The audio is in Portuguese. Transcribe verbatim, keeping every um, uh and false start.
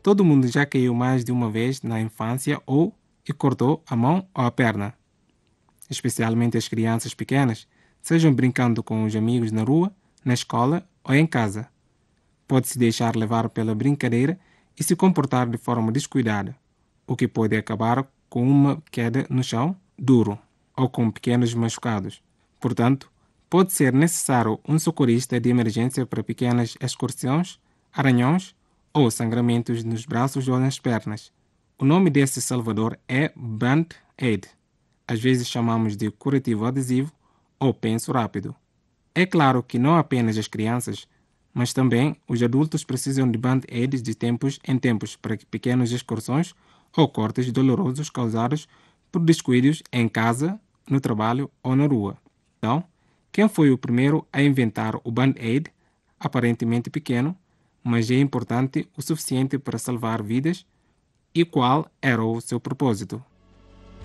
Todo mundo já caiu mais de uma vez na infância ou e cortou a mão ou a perna, especialmente as crianças pequenas, sejam brincando com os amigos na rua, na escola ou em casa. Pode-se deixar levar pela brincadeira e se comportar de forma descuidada, o que pode acabar com uma queda no chão duro ou com pequenos machucados. Portanto, pode ser necessário um socorrista de emergência para pequenas excursões, arranhões ou sangramentos nos braços ou nas pernas. O nome desse salvador é Band-Aid. Às vezes chamamos de curativo adesivo ou penso rápido. É claro que não apenas as crianças, mas também os adultos precisam de band-aids de tempos em tempos para que pequenas excursões ou cortes dolorosos causados por descuidos em casa, no trabalho ou na rua. Então, quem foi o primeiro a inventar o band-aid, aparentemente pequeno, mas é importante o suficiente para salvar vidas, e qual era o seu propósito?